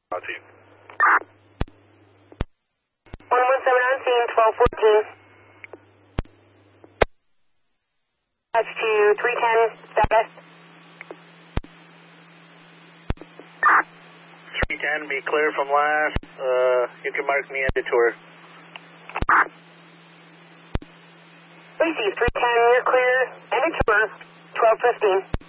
Roger. 117 on scene, 1214. That's to 310, southwest. 310, be clear from last. You can mark me at the tour. Receive 310, you're clear, and a tour, 1215.